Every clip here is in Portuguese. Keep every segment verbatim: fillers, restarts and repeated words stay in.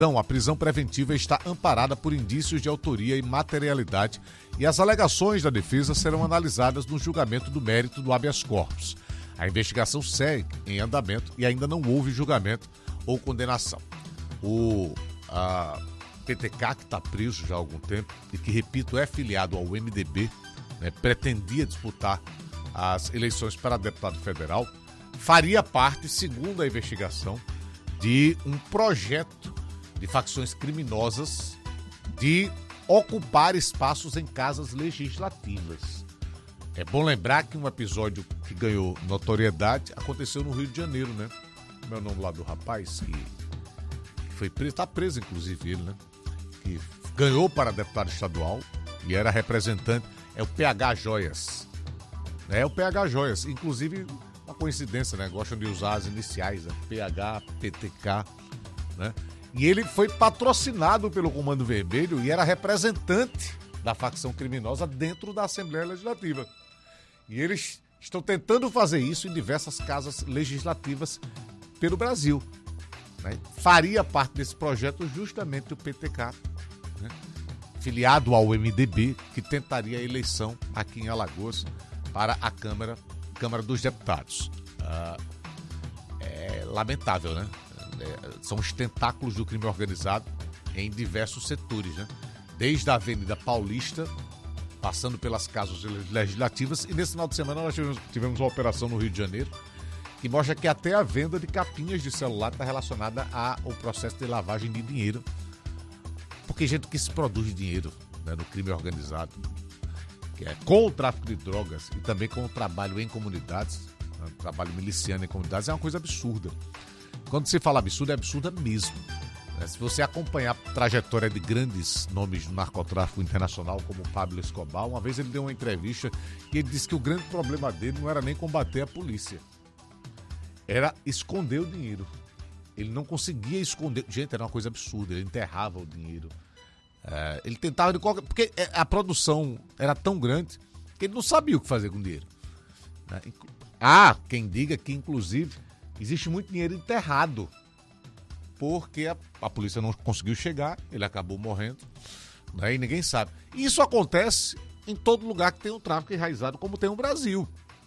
Então, a prisão preventiva está amparada por indícios de autoria e materialidade e as alegações da defesa serão analisadas no julgamento do mérito do habeas corpus. A investigação segue em andamento e ainda não houve julgamento ou condenação. O a P T K, que está preso já há algum tempo e que, repito, é filiado ao M D B, né, pretendia disputar as eleições para deputado federal, faria parte, segundo a investigação, de um projeto de facções criminosas de ocupar espaços em casas legislativas. É bom lembrar que um episódio que ganhou notoriedade aconteceu no Rio de Janeiro, né? Como é o nome lá do rapaz que foi preso, está preso inclusive ele, né? Que ganhou para deputado estadual e era representante, é o P H Joias. É o P H Joias, inclusive uma coincidência, né? Gostam de usar as iniciais, né? P H, P T K, né? E ele foi patrocinado pelo Comando Vermelho e era representante da facção criminosa dentro da Assembleia Legislativa. E eles estão tentando fazer isso em diversas casas legislativas pelo Brasil, né? Faria parte desse projeto justamente o P T K, né? Filiado ao M D B, que tentaria a eleição aqui em Alagoas para a Câmara, Câmara dos Deputados. Ah, é lamentável, né? É, são os tentáculos do crime organizado em diversos setores, né? Desde a Avenida Paulista, passando pelas casas legislativas, e nesse final de semana nós tivemos, tivemos uma operação no Rio de Janeiro que mostra que até a venda de capinhas de celular está relacionada ao processo de lavagem de dinheiro, porque gente que se produz dinheiro, né, no crime organizado, que é com o tráfico de drogas e também com o trabalho em comunidades, né, o trabalho miliciano em comunidades, é uma coisa absurda. Quando se fala absurdo, é absurda mesmo. Se você acompanhar a trajetória de grandes nomes do narcotráfico internacional, como o Pablo Escobar, uma vez ele deu uma entrevista e ele disse que o grande problema dele não era nem combater a polícia, era esconder o dinheiro. Ele não conseguia esconder. Gente, era uma coisa absurda, ele enterrava o dinheiro. É, ele tentava de qualquer... Porque a produção era tão grande que ele não sabia o que fazer com o dinheiro. Há quem diga que, inclusive, existe muito dinheiro enterrado, porque a, a polícia não conseguiu chegar, ele acabou morrendo, né, e ninguém sabe. E isso acontece em todo lugar que tem um tráfico enraizado, como tem o Brasil.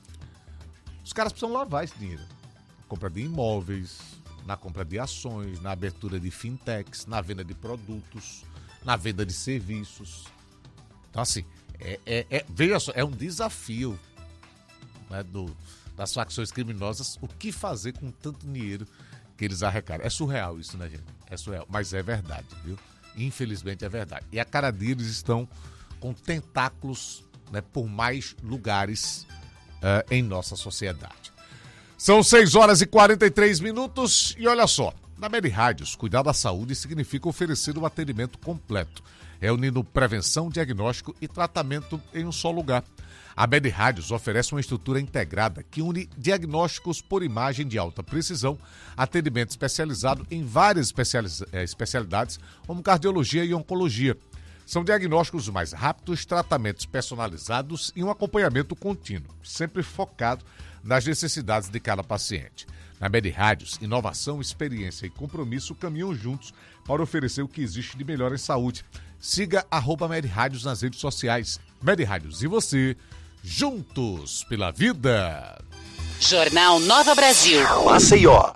Os caras precisam lavar esse dinheiro. Na compra de imóveis, na compra de ações, na abertura de fintechs, na venda de produtos, na venda de serviços. Então, assim, é, é, é, veja só, é um desafio, né, do... das facções criminosas, o que fazer com tanto dinheiro que eles arrecadam. É surreal isso, né, gente? É surreal, mas é verdade, viu? Infelizmente é verdade. E a cara deles estão com tentáculos, né, por mais lugares uh, em nossa sociedade. São seis horas e quarenta e três minutos e olha só, na Med Rádios, cuidar da saúde significa oferecer um atendimento completo, reunindo prevenção, diagnóstico e tratamento em um só lugar. A Med Rádios oferece uma estrutura integrada que une diagnósticos por imagem de alta precisão, atendimento especializado em várias especialidades, como cardiologia e oncologia. São diagnósticos mais rápidos, tratamentos personalizados e um acompanhamento contínuo, sempre focado nas necessidades de cada paciente. Na Med Rádios, inovação, experiência e compromisso caminham juntos para oferecer o que existe de melhor em saúde. Siga arroba Med Rádios nas redes sociais. Med Rádios e você, juntos pela vida. Jornal Nova Brasil. Maceió.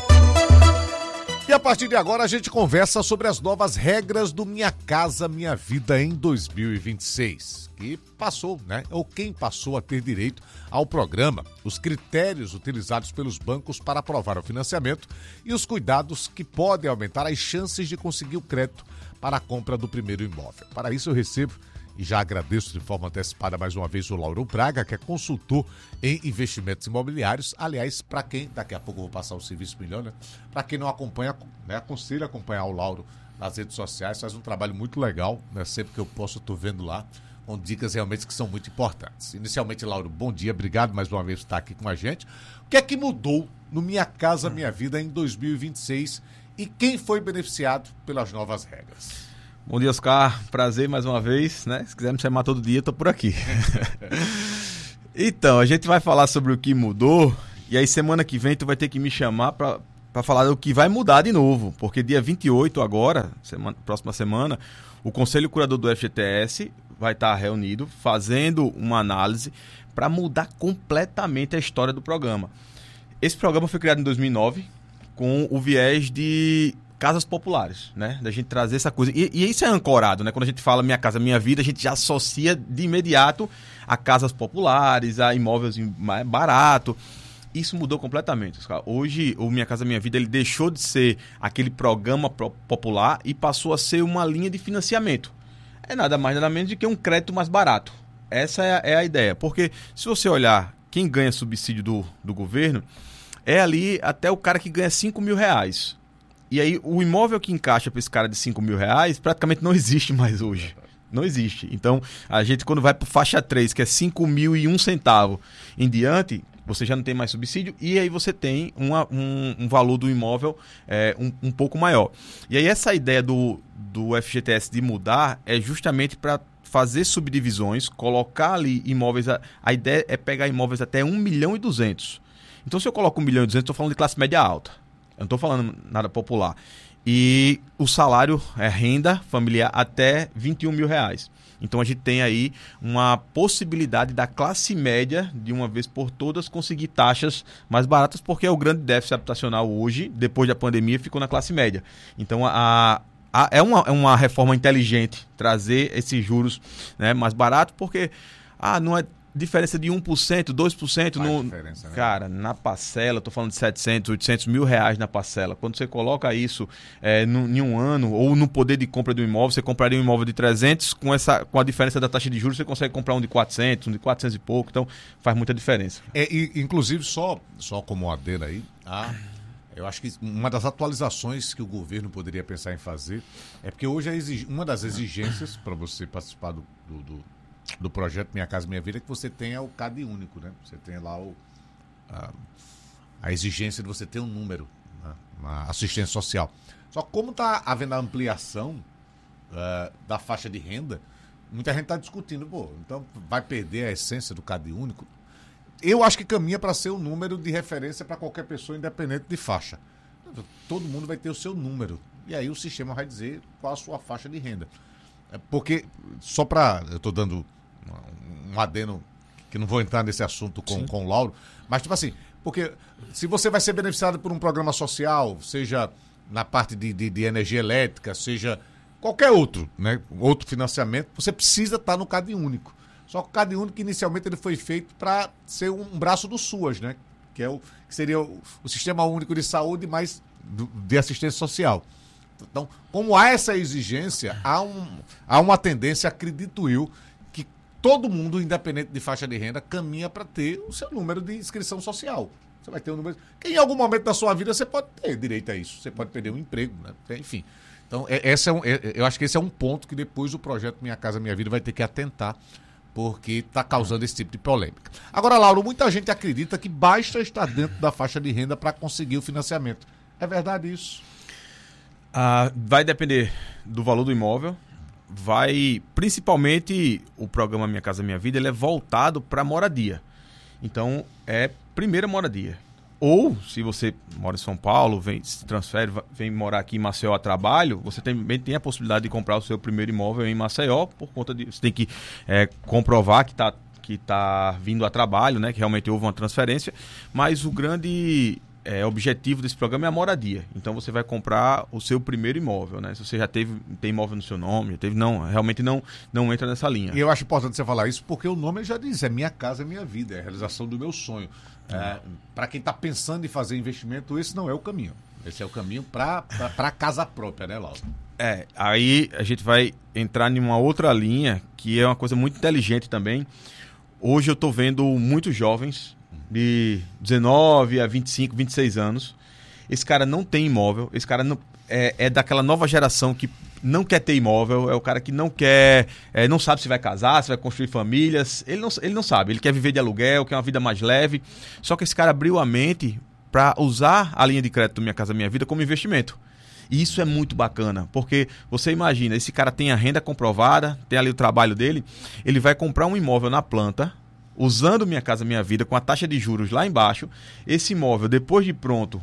E a partir de agora a gente conversa sobre as novas regras do Minha Casa Minha Vida em dois mil e vinte e seis, que passou, né? Ou quem passou a ter direito ao programa, os critérios utilizados pelos bancos para aprovar o financiamento e os cuidados que podem aumentar as chances de conseguir o crédito para a compra do primeiro imóvel. Para isso eu recebo e já agradeço de forma antecipada mais uma vez o Lauro Braga, que é consultor em investimentos imobiliários. Aliás, para quem, daqui a pouco eu vou passar o serviço melhor, né? Para quem não acompanha, né, aconselho a acompanhar o Lauro nas redes sociais, faz um trabalho muito legal, né? Sempre que eu posso eu estou vendo lá, com dicas realmente que são muito importantes. Inicialmente, Lauro, bom dia, obrigado mais uma vez por estar aqui com a gente. O que é que mudou no Minha Casa Minha Vida em dois mil e vinte e seis e quem foi beneficiado pelas novas regras? Bom dia, Oscar. Prazer mais uma vez, né? Se quiser me chamar todo dia, eu tô por aqui. Então, a gente vai falar sobre o que mudou e aí semana que vem tu vai ter que me chamar para para falar do que vai mudar de novo, porque dia vinte e oito agora, semana, próxima semana, o Conselho Curador do F G T S vai estar reunido, fazendo uma análise para mudar completamente a história do programa. Esse programa foi criado em dois mil e nove com o viés de casas populares, né? Da gente trazer essa coisa. E, e isso é ancorado, né? Quando a gente fala Minha Casa Minha Vida, a gente já associa de imediato a casas populares, a imóveis mais barato. Isso mudou completamente. Hoje, o Minha Casa Minha Vida, ele deixou de ser aquele programa popular e passou a ser uma linha de financiamento. É nada mais nada menos do que um crédito mais barato. Essa é a, é a ideia. Porque se você olhar quem ganha subsídio do, do governo, é ali até o cara que ganha cinco mil reais. E aí o imóvel que encaixa para esse cara de cinco mil reais praticamente não existe mais hoje. Não existe. Então, a gente quando vai para faixa três, que é cinco mil e um centavo em diante, você já não tem mais subsídio e aí você tem uma, um, um valor do imóvel é, um, um pouco maior. E aí essa ideia do, do F G T S de mudar é justamente para fazer subdivisões, colocar ali imóveis... A, a ideia é pegar imóveis até um milhão e duzentos. Então, se eu coloco um milhão e duzentos, estou falando de classe média alta. Eu não estou falando nada popular. E o salário é renda familiar até vinte e um mil reais. Então a gente tem aí uma possibilidade da classe média, de uma vez por todas, conseguir taxas mais baratas, porque é o grande déficit habitacional hoje, depois da pandemia, ficou na classe média. Então a, a, é, uma, é uma reforma inteligente trazer esses juros, né, mais baratos, porque ah, não é diferença de um por cento, dois por cento. No, né? Cara, na parcela, estou falando de setecentos, oitocentos mil reais na parcela. Quando você coloca isso é, no, em um ano, ou no poder de compra do imóvel, você compraria um imóvel de trezentos, com, essa, com a diferença da taxa de juros, você consegue comprar um de quatrocentos, um de quatrocentos e pouco. Então, faz muita diferença. É, e, inclusive, só, só como adendo aí, a, eu acho que uma das atualizações que o governo poderia pensar em fazer é porque hoje a exig, uma das exigências para você participar do, do, do do projeto Minha Casa Minha Vida é que você tenha o C A D único, né? Você tem lá o, a, a exigência de você ter um número, né, na assistência social. Só que como está havendo a ampliação uh, da faixa de renda, muita gente está discutindo, pô, então vai perder a essência do C A D único. Eu acho que caminha para ser um número de referência para qualquer pessoa, independente de faixa. Todo mundo vai ter o seu número. E aí o sistema vai dizer qual a sua faixa de renda. Porque, só para... Eu estou dando um adeno, que não vou entrar nesse assunto com, com o Lauro, mas tipo assim, porque se você vai ser beneficiado por um programa social, seja na parte de, de, de energia elétrica, seja qualquer outro, né, outro financiamento, você precisa estar no C A D único. Só que o C A D único, inicialmente, ele foi feito para ser um braço do SUAS, né, que, é o, que seria o, o Sistema Único de Saúde, mais do, de assistência social. Então, como há essa exigência, há, um, há uma tendência, acredito eu, que todo mundo, independente de faixa de renda, caminha para ter o seu número de inscrição social. Você vai ter um número... Que em algum momento da sua vida você pode ter direito a isso. Você pode perder um emprego, né? Enfim. Então, é, essa é um, é, eu acho que esse é um ponto que depois o projeto Minha Casa Minha Vida vai ter que atentar, porque está causando esse tipo de polêmica. Agora, Lauro, muita gente acredita que basta estar dentro da faixa de renda para conseguir o financiamento. É verdade isso? Ah, vai depender do valor do imóvel, vai, principalmente o programa Minha Casa Minha Vida, ele é voltado para moradia. Então, é primeira moradia. Ou, se você mora em São Paulo, vem, se transfere, vem morar aqui em Maceió a trabalho, você também tem a possibilidade de comprar o seu primeiro imóvel em Maceió, por conta de... Você tem que é, comprovar que está que tá vindo a trabalho, né, que realmente houve uma transferência, mas o grande... É, objetivo desse programa é a moradia. Então você vai comprar o seu primeiro imóvel, né? Se você já teve, tem imóvel no seu nome, já teve, não, realmente não, não entra nessa linha. E eu acho importante você falar isso porque o nome já diz, é Minha Casa é Minha Vida, é a realização do meu sonho. É, para quem está pensando em fazer investimento, esse não é o caminho. Esse é o caminho para a casa própria, né, Lauro? É, aí a gente vai entrar em uma outra linha que é uma coisa muito inteligente também. Hoje eu estou vendo muitos jovens de dezenove a vinte e cinco, vinte e seis anos. Esse cara não tem imóvel, esse cara não, é, é daquela nova geração que não quer ter imóvel, é o cara que não quer, é, não sabe se vai casar, se vai construir famílias, ele não, ele não sabe, ele quer viver de aluguel, quer uma vida mais leve, só que esse cara abriu a mente para usar a linha de crédito Minha Casa Minha Vida como investimento. E isso é muito bacana, porque você imagina, esse cara tem a renda comprovada, tem ali o trabalho dele, ele vai comprar um imóvel na planta, usando Minha Casa Minha Vida, com a taxa de juros lá embaixo. Esse imóvel, depois de pronto,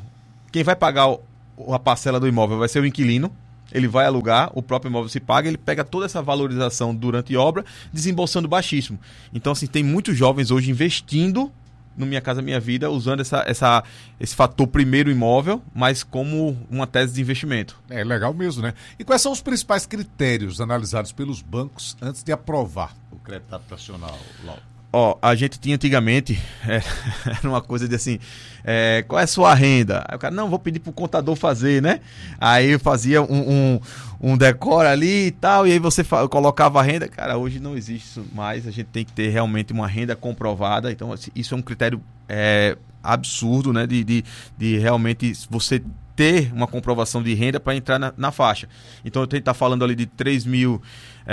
quem vai pagar o, a parcela do imóvel vai ser o inquilino. Ele vai alugar, o próprio imóvel se paga, ele pega toda essa valorização durante a obra, desembolsando baixíssimo. Então, assim, tem muitos jovens hoje investindo no Minha Casa Minha Vida, usando essa, essa, esse fator primeiro imóvel, mas como uma tese de investimento. É legal mesmo, né? E quais são os principais critérios analisados pelos bancos antes de aprovar o crédito habitacional, Lauro? Ó, a gente tinha antigamente, é, era uma coisa de assim, é, qual é a sua renda? Aí o cara, não, vou pedir pro contador fazer, né? Aí eu fazia um, um, um decor ali e tal, e aí você fa- colocava a renda. Cara, hoje não existe isso mais, a gente tem que ter realmente uma renda comprovada, então assim, isso é um critério é, absurdo, né? De, de, de realmente você ter uma comprovação de renda para entrar na, na faixa. Então eu tenho que estar falando ali de três mil...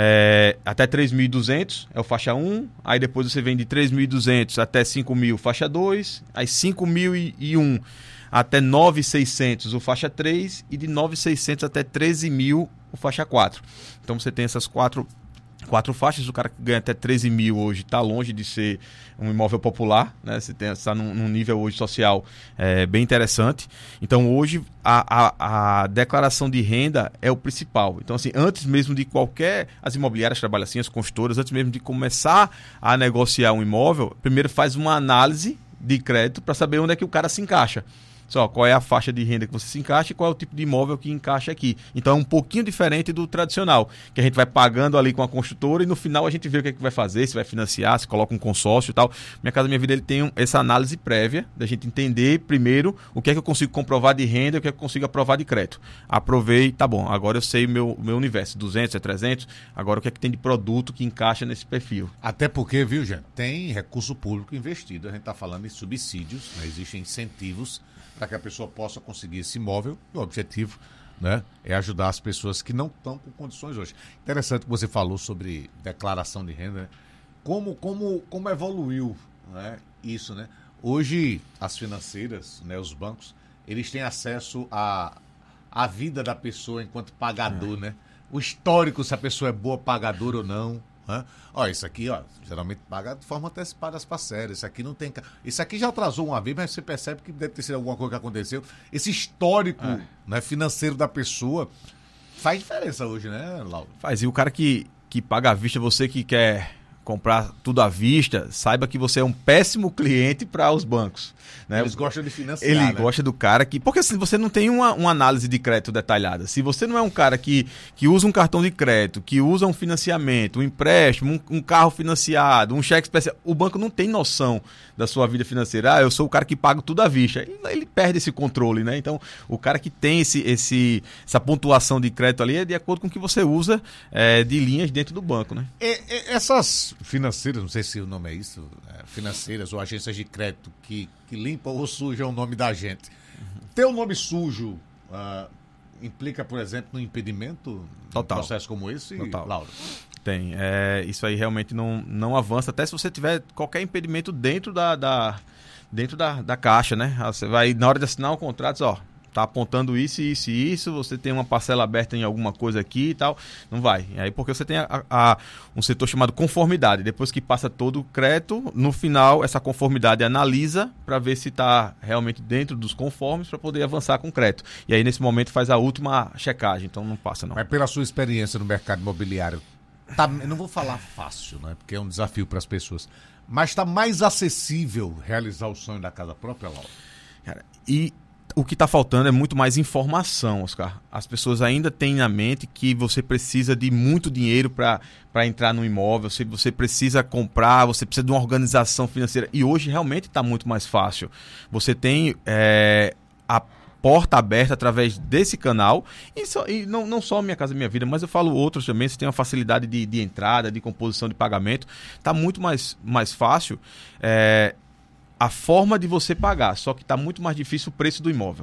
É, até três mil e duzentos é o faixa um, aí depois você vem de três mil e duzentos até cinco mil faixa dois, aí cinco mil e um até nove mil e seiscentos o faixa três e de nove mil e seiscentos até treze mil o faixa quatro. Então você tem essas quatro, quatro faixas. O cara que ganha até treze mil hoje está longe de ser um imóvel popular, né? Você está num, num nível hoje social é, bem interessante. Então hoje a, a, a declaração de renda é o principal. Então assim, antes mesmo de qualquer, as imobiliárias trabalham assim, as construtoras, antes mesmo de começar a negociar um imóvel, primeiro faz uma análise de crédito para saber onde é que o cara se encaixa. Só qual é a faixa de renda que você se encaixa e qual é o tipo de imóvel que encaixa aqui. Então é um pouquinho diferente do tradicional, que a gente vai pagando ali com a construtora e no final a gente vê o que é que vai fazer, se vai financiar, se coloca um consórcio e tal. Minha Casa Minha Vida, ele tem um, essa análise prévia da gente entender primeiro o que é que eu consigo comprovar de renda e o que é que eu consigo aprovar de crédito. Aprovei, tá bom, agora eu sei o meu, meu universo, duzentos, é trezentos, agora o que é que tem de produto que encaixa nesse perfil. Até porque, viu, gente, tem recurso público investido, a gente está falando em subsídios, né? Existem incentivos para que a pessoa possa conseguir esse imóvel. E o objetivo, né, é ajudar as pessoas que não estão com condições hoje. Interessante que você falou sobre declaração de renda, né? Como, como, como evoluiu, né, isso, né? Hoje, as financeiras, né, os bancos, eles têm acesso à, à vida da pessoa enquanto pagador, é. né? O histórico, se a pessoa é boa pagadora ou não. Né? Ó, isso aqui, ó, geralmente paga de forma antecipada as parcelas. Isso aqui não tem. Isso aqui já atrasou uma vez, mas você percebe que deve ter sido alguma coisa que aconteceu. Esse histórico é. né, financeiro da pessoa faz diferença hoje, né, Lauro? Faz. E o cara que, que paga à vista, você que quer comprar tudo à vista, saiba que você é um péssimo cliente para os bancos. Né? Eles gostam de financiar. Ele né? gosta do cara que... Porque assim, você não tem uma, uma análise de crédito detalhada. Se você não é um cara que, que usa um cartão de crédito, que usa um financiamento, um empréstimo, um, um carro financiado, um cheque especial, o banco não tem noção da sua vida financeira. Ah, eu sou o cara que paga tudo à vista. Ele, ele perde esse controle, né? Então, o cara que tem esse, esse, essa pontuação de crédito ali é de acordo com o que você usa é, de linhas dentro do banco, né? E, e, essas financeiras, não sei se o nome é isso, é, financeiras ou agências de crédito que, que limpam ou sujam o nome da gente. Uhum. Ter o nome sujo uh, implica, por exemplo, no impedimento de um processo como esse, Total. Laura? Tem. É, isso aí realmente não, não avança, até se você tiver qualquer impedimento dentro da, da, dentro da, da caixa, né? Você vai, na hora de assinar o contrato, ó, tá apontando isso, isso e isso, você tem uma parcela aberta em alguma coisa aqui e tal, não vai. E aí porque você tem a, a, um setor chamado conformidade, depois que passa todo o crédito, no final essa conformidade analisa para ver se está realmente dentro dos conformes para poder avançar com o crédito. E aí nesse momento faz a última checagem, então não passa não. Mas pela sua experiência no mercado imobiliário, tá, eu não vou falar fácil, né? Porque é um desafio para as pessoas, mas está mais acessível realizar o sonho da casa própria, Laura? Cara, e o que está faltando é muito mais informação, Oscar. As pessoas ainda têm na mente que você precisa de muito dinheiro para entrar no imóvel, você, você precisa comprar, você precisa de uma organização financeira. E hoje realmente está muito mais fácil. Você tem é, a porta aberta através desse canal, e, só, e não, não só Minha Casa Minha Vida, mas eu falo outros também, você tem uma facilidade de, de entrada, de composição de pagamento, está muito mais, mais fácil. É, a forma de você pagar, só que está muito mais difícil o preço do imóvel.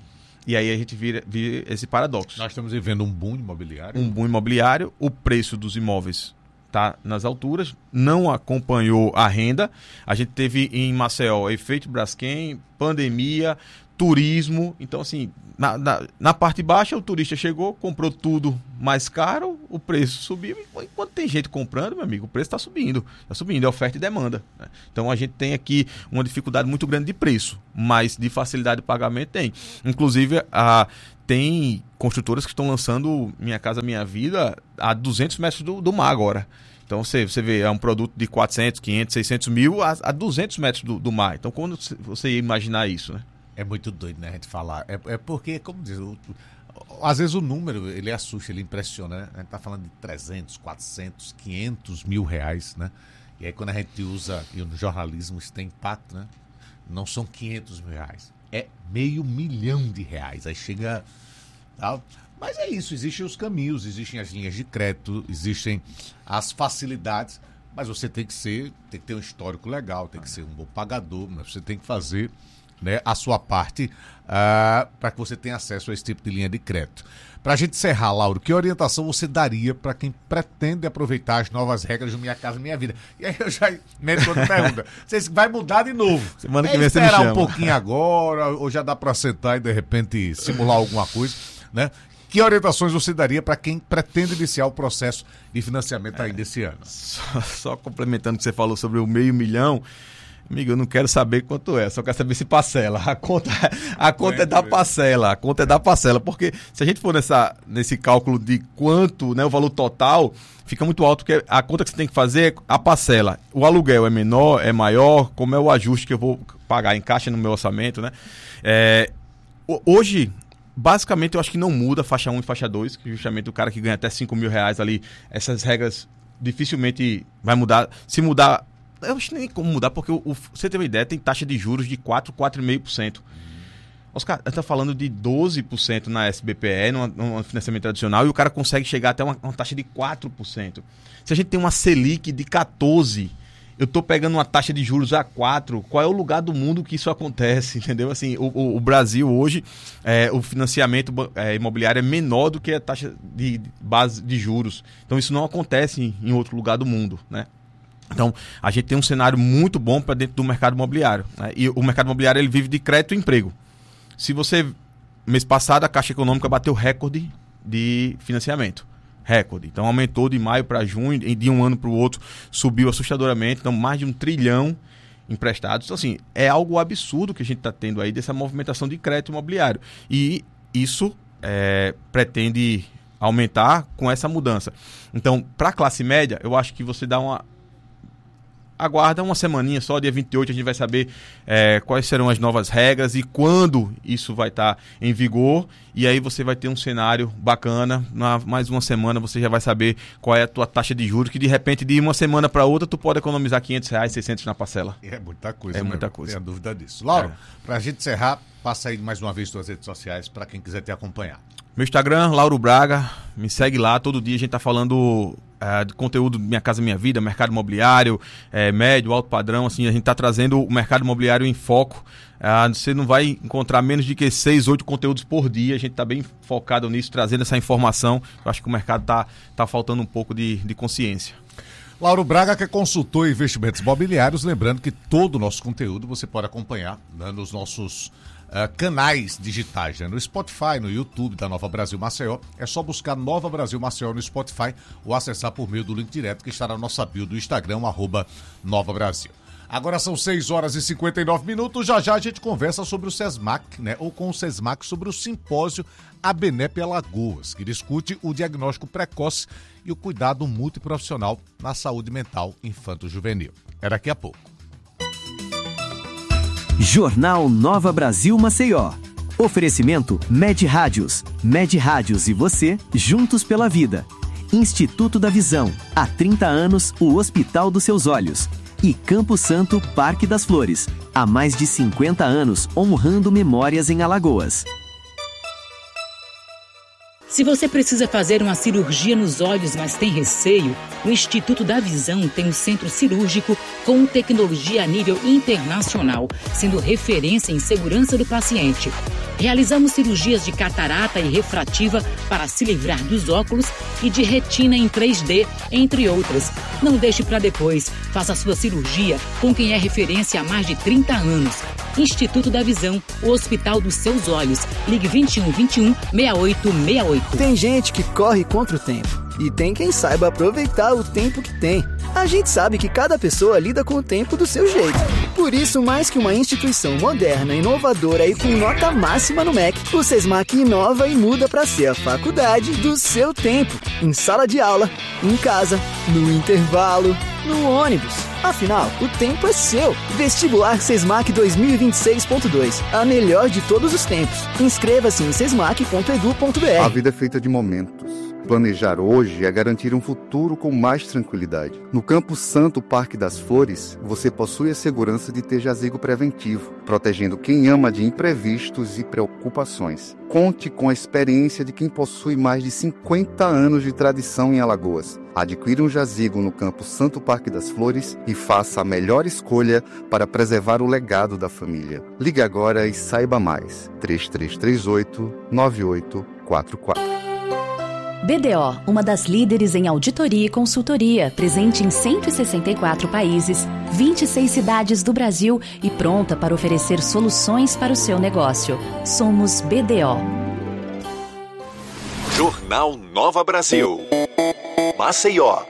E aí a gente vira, vira esse paradoxo. Nós estamos vivendo um boom imobiliário. Um boom imobiliário, o preço dos imóveis está nas alturas, não acompanhou a renda. A gente teve em Maceió efeito Braskem, pandemia, turismo. Então, assim, na, na, na parte baixa, o turista chegou, comprou tudo mais caro, o preço subiu. Enquanto tem gente comprando, meu amigo, o preço está subindo. Está subindo, é oferta e demanda. Né? Então a gente tem aqui uma dificuldade muito grande de preço, mas de facilidade de pagamento tem. Inclusive, a, tem construtoras que estão lançando Minha Casa Minha Vida a duzentos metros do, do mar agora. Então você, você vê, é um produto de quatrocentos, quinhentos, seiscentos mil a, a duzentos metros do, do mar. Então quando você ia imaginar isso, né? É muito doido, né, a gente falar. É, é porque, como diz, o, às vezes o número, ele assusta, ele impressiona, né? A gente tá falando de trezentos, quatrocentos, quinhentos mil reais, né? E aí quando a gente usa, e no jornalismo isso tem impacto, né? Não são quinhentos mil reais, é meio milhão de reais. Aí chega... Tá? Mas é isso, existem os caminhos, existem as linhas de crédito, existem as facilidades, mas você tem que ser, tem que ter um histórico legal, tem que ser um bom pagador, mas você tem que fazer, né, a sua parte uh, para que você tenha acesso a esse tipo de linha de crédito. Para a gente encerrar, Lauro, que orientação você daria para quem pretende aproveitar as novas regras do Minha Casa Minha Vida? E aí eu já meto outra pergunta. Você vai mudar de novo. Semana que é vem você me chama. Esperar um pouquinho agora, ou já dá para sentar e de repente simular alguma coisa, né? Que orientações você daria para quem pretende iniciar o processo de financiamento é, ainda esse ano? Só, só complementando o que você falou sobre o meio milhão, amigo, eu não quero saber quanto é, só quero saber se parcela. A conta, a conta é da parcela, a conta é da parcela, porque se a gente for nessa, nesse cálculo de quanto, né, o valor total, fica muito alto, porque a conta que você tem que fazer é a parcela. O aluguel é menor, é maior, como é o ajuste que eu vou pagar, encaixa no meu orçamento, né? É, hoje... Basicamente, eu acho que não muda faixa um e faixa dois, que justamente o cara que ganha até cinco mil reais ali, essas regras dificilmente vai mudar. Se mudar, eu acho que nem como mudar, porque o, o, você tem uma ideia, tem taxa de juros de quatro, quatro vírgula cinco por cento. Oscar, a gente está falando de doze por cento na S B P E, no financiamento tradicional, e o cara consegue chegar até uma, uma taxa de quatro por cento. Se a gente tem uma Selic de quatorze por cento, eu estou pegando uma taxa de juros a quatro, qual é o lugar do mundo que isso acontece, entendeu? Assim, o, o, o Brasil hoje, é, o financiamento é, imobiliário é menor do que a taxa de, de base de juros. Então isso não acontece em, em outro lugar do mundo, né? Então a gente tem um cenário muito bom para dentro do mercado imobiliário, né? E o mercado imobiliário ele vive de crédito e emprego. Se você, mês passado, a Caixa Econômica bateu recorde de financiamento. Recorde. Então aumentou de maio para junho, de um ano para o outro subiu assustadoramente, então mais de um trilhão emprestados. Então assim, é algo absurdo que a gente está tendo aí dessa movimentação de crédito imobiliário. E isso é, pretende aumentar com essa mudança. Então, para a classe média, eu acho que você dá uma... Aguarda uma semaninha só, dia vinte e oito a gente vai saber é, quais serão as novas regras e quando isso vai estar tá em vigor. E aí você vai ter um cenário bacana. Na mais uma semana você já vai saber qual é a tua taxa de juros, que de repente de uma semana para outra tu pode economizar quinhentos reais, seiscentos na parcela. É muita coisa. É mesmo. muita coisa. Não tenho dúvida disso. Laura, é. para a gente encerrar, passa aí mais uma vez suas redes sociais para quem quiser te acompanhar. Meu Instagram, Lauro Braga, me segue lá, todo dia a gente tá falando é, de conteúdo Minha Casa Minha Vida, mercado imobiliário, é, médio, alto padrão, assim, a gente tá trazendo o mercado imobiliário em foco. É, você não vai encontrar menos de que seis, oito conteúdos por dia, a gente tá bem focado nisso, trazendo essa informação. Eu acho que o mercado tá, tá faltando um pouco de, de consciência. Lauro Braga, que é consultor em investimentos imobiliários, lembrando que todo o nosso conteúdo você pode acompanhar, né, nos nossos Uh, canais digitais, né? No Spotify, no YouTube da Nova Brasil Maceió. É só buscar Nova Brasil Maceió no Spotify ou acessar por meio do link direto que está na nossa bio do Instagram, arroba Nova Brasil. Agora são seis horas e cinquenta e nove minutos. Já já a gente conversa sobre o SESMAC, né? Ou com o SESMAC sobre o simpósio ABNEP Alagoas, que discute o diagnóstico precoce e o cuidado multiprofissional na saúde mental infanto-juvenil. É daqui a pouco. Jornal Nova Brasil Maceió. Oferecimento Med Rádios. Med Rádios e você, juntos pela vida. Instituto da Visão. Há trinta anos, o Hospital dos Seus Olhos. E Campo Santo, Parque das Flores. Há mais de cinquenta anos, honrando memórias em Alagoas. Se você precisa fazer uma cirurgia nos olhos, mas tem receio, o Instituto da Visão tem um centro cirúrgico com tecnologia a nível internacional, sendo referência em segurança do paciente. Realizamos cirurgias de catarata e refrativa para se livrar dos óculos e de retina em três D, entre outras. Não deixe para depois. Faça sua cirurgia com quem é referência há mais de trinta anos. Instituto da Visão, o Hospital dos Seus Olhos. Ligue vinte e um, vinte e um, sessenta e oito sessenta e oito. Tem gente que corre contra o tempo. E tem quem saiba aproveitar o tempo que tem. A gente sabe que cada pessoa lida com o tempo do seu jeito. Por isso, mais que uma instituição moderna, inovadora e com nota máxima no M E C, o SESMAC inova e muda para ser a faculdade do seu tempo. Em sala de aula, em casa, no intervalo, no ônibus. Afinal, o tempo é seu. Vestibular SESMAC dois mil e vinte e seis ponto dois. A melhor de todos os tempos. Inscreva-se em sesmac ponto edu ponto br. A vida é feita de momentos. Planejar hoje é garantir um futuro com mais tranquilidade. No Campo Santo Parque das Flores, você possui a segurança de ter jazigo preventivo, protegendo quem ama de imprevistos e preocupações. Conte com a experiência de quem possui mais de cinquenta anos de tradição em Alagoas. Adquira um jazigo no Campo Santo Parque das Flores e faça a melhor escolha para preservar o legado da família. Ligue agora e saiba mais. três três três oito, nove oito quatro quatro. B D O, uma das líderes em auditoria e consultoria, presente em cento e sessenta e quatro países, vinte e seis cidades do Brasil e pronta para oferecer soluções para o seu negócio. Somos B D O. Jornal Nova Brasil. Maceió.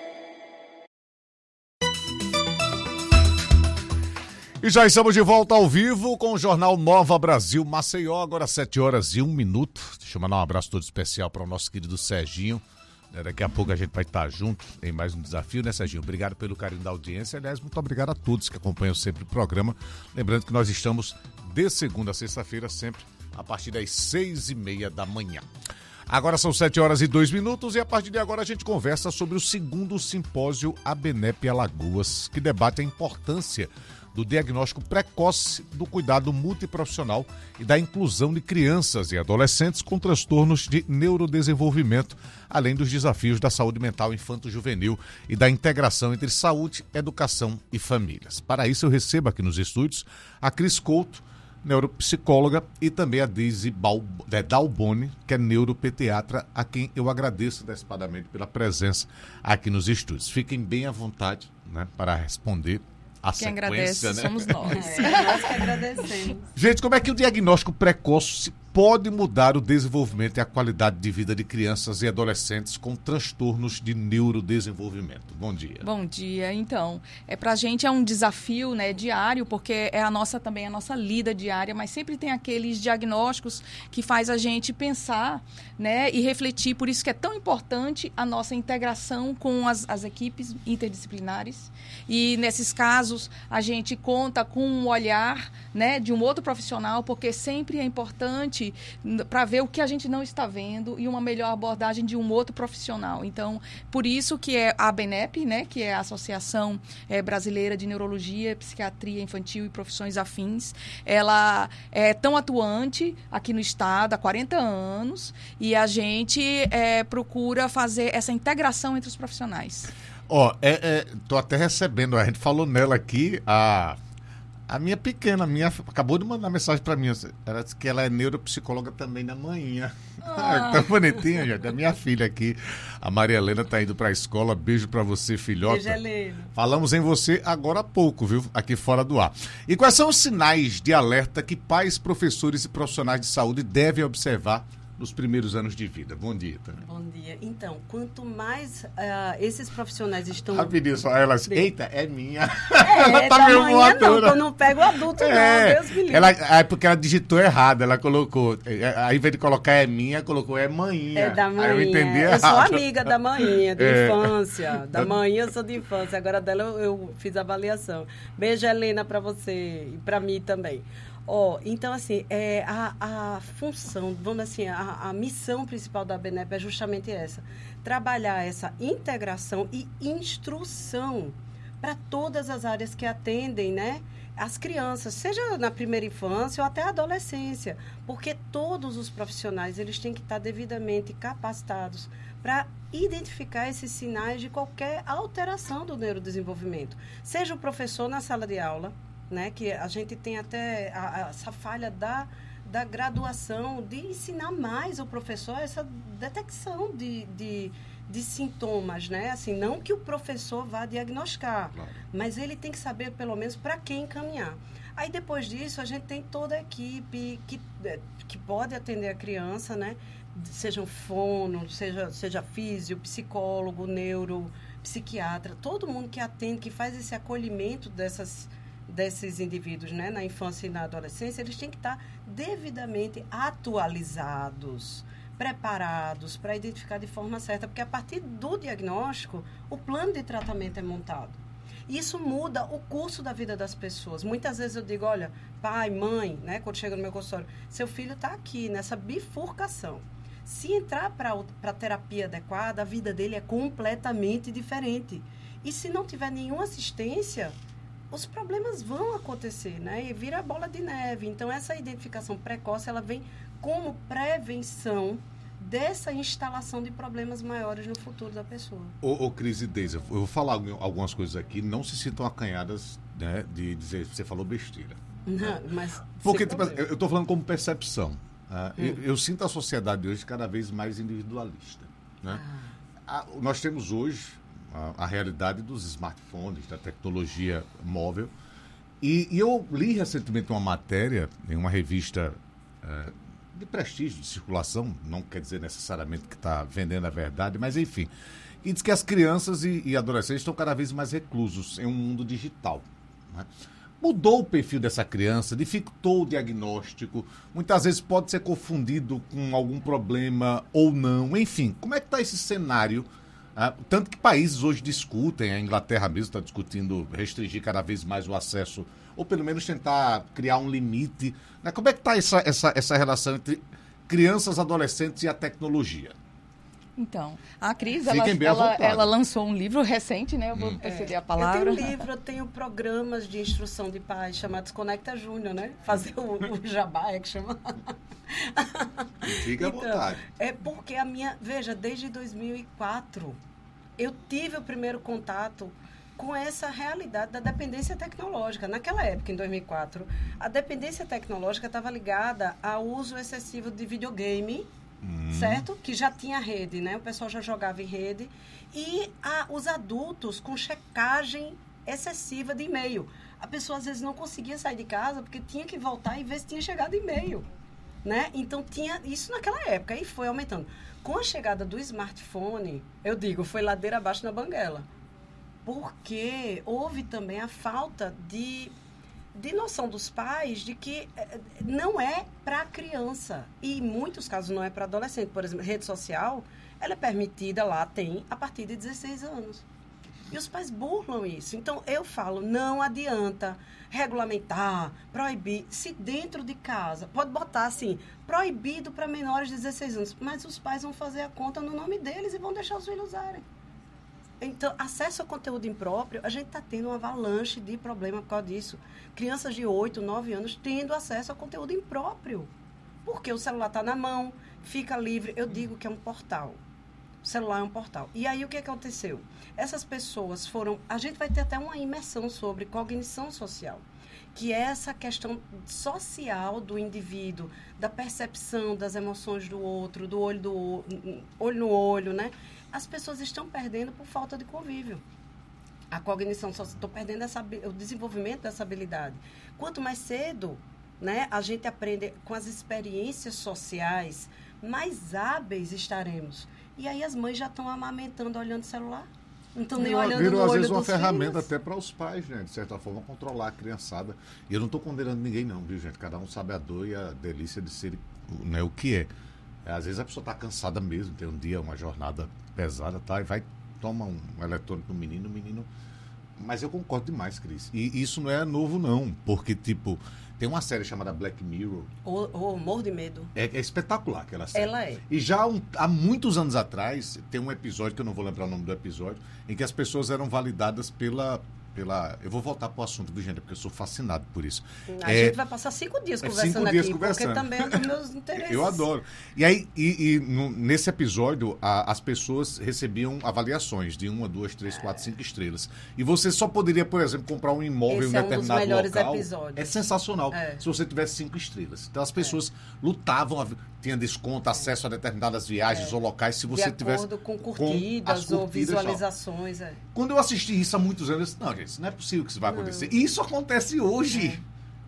E já estamos de volta ao vivo com o Jornal Nova Brasil Maceió, agora sete horas e um minuto. Deixa eu mandar um abraço todo especial para o nosso querido Serginho. Daqui a pouco a gente vai estar junto em mais um desafio, né, Serginho? Obrigado pelo carinho da audiência. Aliás, muito obrigado a todos que acompanham sempre o programa. Lembrando que nós estamos de segunda a sexta-feira, sempre a partir das seis e meia da manhã. Agora são sete horas e dois minutos e a partir de agora a gente conversa sobre o segundo simpósio ABNEP Alagoas, que debate a importância do diagnóstico precoce do cuidado multiprofissional e da inclusão de crianças e adolescentes com transtornos de neurodesenvolvimento, além dos desafios da saúde mental infanto-juvenil e da integração entre saúde, educação e famílias. Para isso eu recebo aqui nos estúdios a Cris Couto, neuropsicóloga, e também a Deise Dalboni, que é neuropediatra, a quem eu agradeço antecipadamente pela presença aqui nos estúdios. Fiquem bem à vontade, né, para responder a Quem sequência, agradece né? somos nós. É, nós que agradecemos. Gente, como é que o diagnóstico precoce pode mudar o desenvolvimento e a qualidade de vida de crianças e adolescentes com transtornos de neurodesenvolvimento? Bom dia. Bom dia. Então, é, pra gente é um desafio, né, diário, porque é a nossa também a nossa lida diária, mas sempre tem aqueles diagnósticos que faz a gente pensar, né, e refletir. Por isso que é tão importante a nossa integração com as, as equipes interdisciplinares. E nesses casos a gente conta com um olhar, né, de um outro profissional, porque sempre é importante para ver o que a gente não está vendo e uma melhor abordagem de um outro profissional. Então, por isso que é a ABNEP, né, que é a Associação é, Brasileira de Neurologia, Psiquiatria Infantil e Profissões Afins, ela é tão atuante aqui no estado há quarenta anos e a gente é, procura fazer essa integração entre os profissionais. Ó, oh, é, é, tô até recebendo, a gente falou nela aqui, a... A minha pequena, a minha, acabou de mandar mensagem pra mim. Ela disse que ela é neuropsicóloga também na manhã. Ah. Tá bonitinha, gente. A minha filha aqui, a Maria Helena, tá indo pra escola. Beijo pra você, filhota. Beijo, Helena. Falamos em você agora há pouco, viu? Aqui fora do ar. E quais são os sinais de alerta que pais, professores e profissionais de saúde devem observar nos primeiros anos de vida? Bom dia, Tânia. Bom dia. Então, quanto mais uh, esses profissionais estão... Rapidinho, só elas... Eita, é minha. É, ela tá meio voadora. Não, eu não pego o adulto, é, não. Deus me livre. Ela, é porque ela digitou errado. Ela colocou... Aí, ao invés de colocar é minha, colocou é manhinha. É da manhinha. Aí eu entendi eu errado. sou amiga da manhinha, de é. infância. Da É. manhinha eu sou de infância. Agora dela eu, eu fiz a avaliação. Beijo, Helena, pra você e pra mim também. Oh, então, assim, é, a, a função, vamos assim, a, a missão principal da ABNEP é justamente essa. Trabalhar essa integração e instrução para todas as áreas que atendem, né, as crianças, seja na primeira infância ou até a adolescência. Porque todos os profissionais, eles têm que estar devidamente capacitados para identificar esses sinais de qualquer alteração do neurodesenvolvimento. Seja o professor na sala de aula, né, que a gente tem até a, a, essa falha da, da graduação, de ensinar mais o professor essa detecção de, de, de sintomas, né? Assim, não que o professor vá diagnosticar, claro, mas ele tem que saber, pelo menos, para quem encaminhar. Aí, depois disso, a gente tem toda a equipe que, que pode atender a criança, né? sejam fono, seja, seja físio, psicólogo, neuro, psiquiatra, todo mundo que atende, que faz esse acolhimento dessas, desses indivíduos, né, na infância e na adolescência, eles têm que estar devidamente atualizados, preparados para identificar de forma certa, porque a partir do diagnóstico, o plano de tratamento é montado. Isso muda o curso da vida das pessoas. Muitas vezes eu digo, olha, pai, mãe, né, quando chega no meu consultório, seu filho está aqui, nessa bifurcação. Se entrar para a terapia adequada, a vida dele é completamente diferente. E se não tiver nenhuma assistência, os problemas vão acontecer, né? E vira bola de neve. Então, essa identificação precoce, ela vem como prevenção dessa instalação de problemas maiores no futuro da pessoa. Ô, ô Cris e Deise, eu vou falar algumas coisas aqui, não se sintam acanhadas, né, de dizer que você falou besteira. Não, mas... Porque tipo, eu estou falando como percepção. Uh, hum. eu, eu sinto a sociedade hoje cada vez mais individualista. Né? Ah. A, nós temos hoje a, a realidade dos smartphones, da tecnologia móvel. E, e eu li recentemente uma matéria em uma revista uh, de prestígio, de circulação, não quer dizer necessariamente que está vendendo a verdade, mas enfim, e diz que as crianças e, e adolescentes estão cada vez mais reclusos em um mundo digital. Né? Mudou o perfil dessa criança, dificultou o diagnóstico, muitas vezes pode ser confundido com algum problema ou não. Enfim, como é que está esse cenário? Ah, tanto que países hoje discutem, a Inglaterra mesmo está discutindo restringir cada vez mais o acesso, ou pelo menos tentar criar um limite. Né? Como é que está essa, essa, essa relação entre crianças, adolescentes e a tecnologia? Então, a Cris, ela, bem ela, ela lançou um livro recente, né? Eu vou hum. perceber a palavra. Eu tenho livro, eu tenho programas de instrução de pais chamados Conecta Júnior, né? Fazer o, o jabá, é que chama. Fica à então, vontade. É porque a minha... Veja, desde dois mil e quatro, eu tive o primeiro contato com essa realidade da dependência tecnológica. Naquela época, em dois mil e quatro, a dependência tecnológica estava ligada ao uso excessivo de videogame, Hum. certo? Que já tinha rede, né? O pessoal já jogava em rede. E a, os adultos com checagem excessiva de e-mail. A pessoa, às vezes, não conseguia sair de casa porque tinha que voltar e ver se tinha chegado e-mail, né? Então, tinha isso naquela época e foi aumentando. Com a chegada do smartphone, eu digo, foi ladeira abaixo na banguela. Porque houve também a falta de... de noção dos pais de que não é para criança. E em muitos casos não é para adolescente. Por exemplo, rede social, ela é permitida lá, tem, a partir de dezesseis anos. E os pais burlam isso. Então, eu falo, não adianta regulamentar, proibir. Se dentro de casa, pode botar assim, proibido para menores de dezesseis anos. Mas os pais vão fazer a conta no nome deles e vão deixar os filhos usarem. Então, acesso ao conteúdo impróprio, a gente está tendo uma avalanche de problema por causa disso. Crianças de oito, nove anos tendo acesso ao conteúdo impróprio. Porque o celular está na mão, fica livre. Eu digo que é um portal. O celular é um portal. E aí, o que aconteceu? Essas pessoas foram... A gente vai ter até uma imersão sobre cognição social, que é essa questão social do indivíduo, da percepção das emoções do outro, do olho, do, olho no olho, né? As pessoas estão perdendo por falta de convívio. A cognição social, estão perdendo essa, o desenvolvimento dessa habilidade. Quanto mais cedo, né, a gente aprende com as experiências sociais, mais hábeis estaremos. E aí as mães já estão amamentando, olhando o celular. Não estão nem olhando Viram, no às olho vezes, uma dos ferramenta filhos. até para os pais, né? De certa forma, controlar a criançada. E eu não estou condenando ninguém, não, viu, gente? Cada um sabe a dor e a delícia de ser, né, o que é. Às vezes a pessoa está cansada mesmo, tem um dia, uma jornada pesada, tá? E vai, toma um eletrônico do menino, o menino... Mas eu concordo demais, Cris. E isso não é novo, não. Porque, tipo, tem uma série chamada Black Mirror. O, o Morro de Medo. É, é espetacular aquela série. Ela é. E já um, há muitos anos atrás, tem um episódio, que eu não vou lembrar o nome do episódio, em que as pessoas eram validadas pela... pela eu vou voltar para o assunto, do gente, porque eu sou fascinado por isso. A é, gente vai passar cinco dias conversando cinco dias aqui, conversando. porque também é dos meus interesses. Eu adoro. E aí, e, e no, nesse episódio, a, as pessoas recebiam avaliações de uma, duas, três, quatro, cinco estrelas. E você só poderia, por exemplo, comprar um imóvel Esse em é um determinado dos melhores local. Episódios. É sensacional. É. Se você tivesse cinco estrelas. Então, as pessoas é. lutavam, tinha desconto, acesso a determinadas viagens é. ou locais, se você de tivesse... De acordo com curtidas, com ou visualizações. É. Quando eu assisti isso há muitos anos, eu disse, não, gente, isso não é possível que isso vai acontecer. E isso acontece hoje.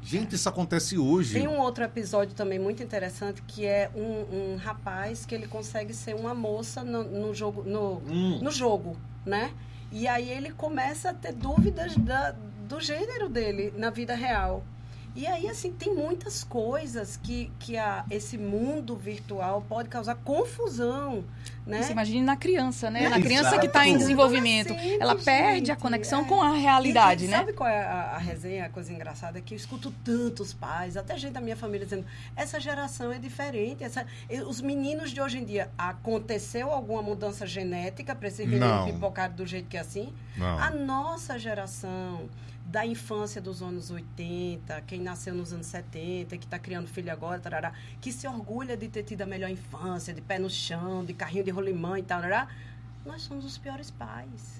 Gente, isso acontece hoje. Tem um outro episódio também muito interessante, que é um, um rapaz que ele consegue ser uma moça no, no, jogo, no, hum. no jogo, né? E aí ele começa a ter dúvidas da, do gênero dele na vida real. E aí, assim, tem muitas coisas que, que a, esse mundo virtual pode causar confusão, né? Você imagina na criança, né? É, na criança exato. que está em desenvolvimento. Adolescente, Ela perde gente, a conexão é. com a realidade, e, e né? Sabe qual é a, a resenha, a coisa engraçada? É que eu escuto tantos pais, até gente da minha família dizendo, essa geração é diferente. Essa, os meninos de hoje em dia, aconteceu alguma mudança genética para esse menino pipocar do jeito que é assim? Não. A nossa geração... da infância dos anos oitenta, quem nasceu nos anos setenta, que está criando filho agora, tarará, que se orgulha de ter tido a melhor infância, de pé no chão, de carrinho de rolimã e tal, tarará, nós somos os piores pais.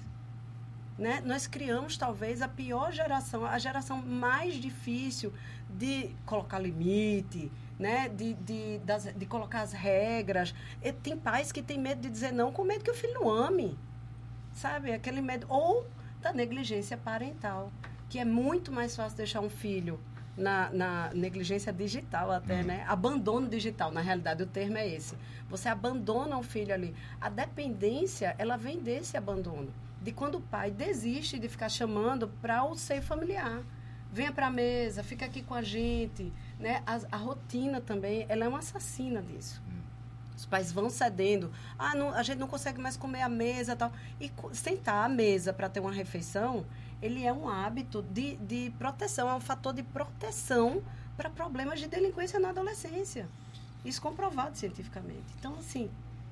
Né? Nós criamos, talvez, a pior geração, a geração mais difícil de colocar limite, né? de, de, das, de colocar as regras. E tem pais que têm medo de dizer não com medo que o filho não ame. Sabe? Aquele medo. Ou da negligência parental, que é muito mais fácil deixar um filho na, na negligência digital até, hum. né? Abandono digital, na realidade, o termo é esse. Você abandona um filho ali. A dependência, ela vem desse abandono. De quando o pai desiste de ficar chamando para o seio familiar. Venha para a mesa, fica aqui com a gente. Né? A, a rotina também, ela é uma assassina disso. Hum. Os pais vão cedendo. Ah, não, a gente não consegue mais comer à mesa e tal. E sentar à mesa para ter uma refeição, ele é um hábito de, de proteção, é um fator de proteção para problemas de delinquência na adolescência. Isso comprovado cientificamente. Então, assim,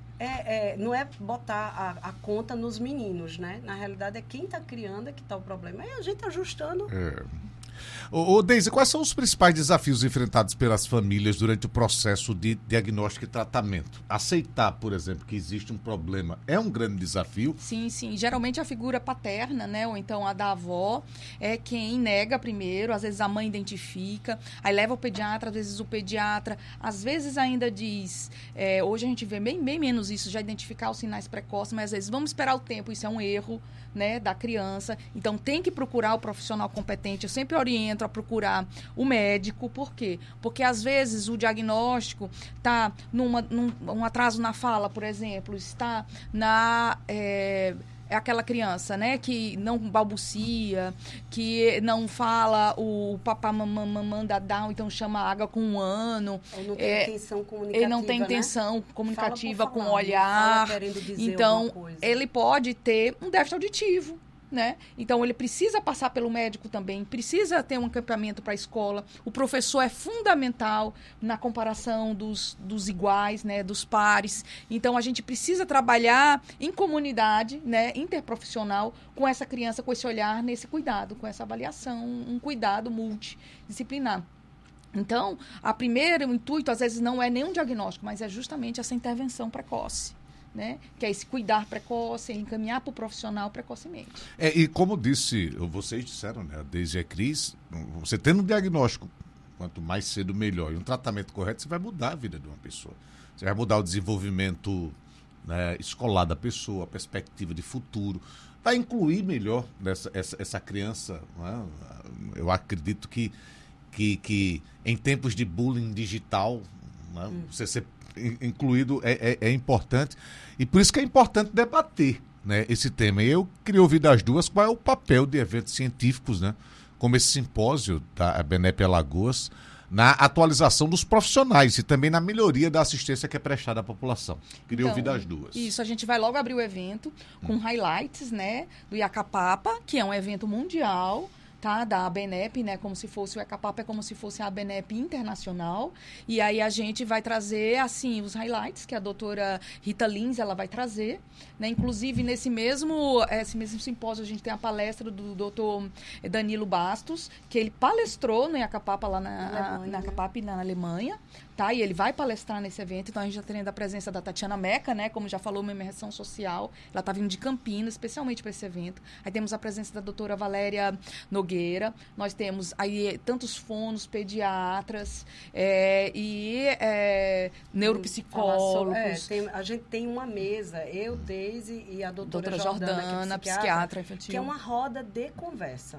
é, é, não é botar a, a conta nos meninos, né? Na realidade, é quem está criando é que está o problema. É a gente ajustando... É. Ô, ô Deise, quais são os principais desafios enfrentados pelas famílias durante o processo de diagnóstico e tratamento? Aceitar, por exemplo, que existe um problema é um grande desafio? Sim, sim. Geralmente a figura paterna, né, ou então a da avó, é quem nega primeiro, às vezes a mãe identifica, aí leva o pediatra, às vezes o pediatra, às vezes ainda diz, é, hoje a gente vê bem, bem menos isso, já identificar os sinais precoces, mas às vezes vamos esperar o tempo, isso é um erro, né, da criança. Então tem que procurar o profissional competente. Eu sempre oriento a procurar o médico. Por quê? Porque às vezes o diagnóstico está numa, num um atraso na fala, por exemplo, está na... É, é aquela criança, né, que não balbucia, que não fala o papá, mamã, mamã, dadá, então chama água com um ano. Ou não tem é, intenção comunicativa, ele não tem né? intenção comunicativa Fala por com falar, olhar. fala querendo dizer então, alguma coisa. ele pode ter um déficit auditivo. Né? Então, ele precisa passar pelo médico também, precisa ter um acompanhamento para a escola. O professor é fundamental na comparação dos, dos iguais, né? Dos pares. Então, a gente precisa trabalhar em comunidade, né? Interprofissional, com essa criança, com esse olhar, nesse cuidado, com essa avaliação, um cuidado multidisciplinar. Então, a primeira, o intuito, às vezes, não é nenhum diagnóstico, mas é justamente essa intervenção precoce. Né? Que é esse cuidar precoce, encaminhar para o profissional precocemente. É, e como disse, vocês disseram, né, a Deise e a Cris, você tendo um diagnóstico, quanto mais cedo melhor, e um tratamento correto, você vai mudar a vida de uma pessoa. Você vai mudar o desenvolvimento, né, escolar da pessoa, a perspectiva de futuro, vai incluir melhor essa, essa, essa criança. Né? Eu acredito que, que, que em tempos de bullying digital, né, hum. você ser incluído é, é, é importante, e por isso que é importante debater, né, esse tema. E eu queria ouvir das duas qual é o papel de eventos científicos, né, como esse simpósio da BNEP Alagoas, na atualização dos profissionais e também na melhoria da assistência que é prestada à população. Queria então, ouvir das duas. Isso, a gente vai logo abrir o evento com hum. highlights, né, do Iacapapa, que é um evento mundial, tá, da ABNEP, né, como se fosse o Iacapapa, é como se fosse a ABNEP internacional, e aí a gente vai trazer, assim, os highlights que a doutora Rita Lins, ela vai trazer, né, inclusive nesse mesmo, esse mesmo simpósio a gente tem a palestra do doutor Danilo Bastos, que ele palestrou no Iacapapa lá na, na, na Iacapapa, na Alemanha, tá, e ele vai palestrar nesse evento, então a gente já tem a presença da Tatiana Meca, né, como já falou, uma imersão social, ela está vindo de Campinas, especialmente para esse evento, aí temos a presença da doutora Valéria Nogueira, nós temos aí tantos fonos, pediatras é, e é, neuropsicólogos. É, tem, a gente tem uma mesa, eu, Deise e a doutora, doutora Jordana, Jordana que é psiquiatra infantil. Que é uma roda de conversa.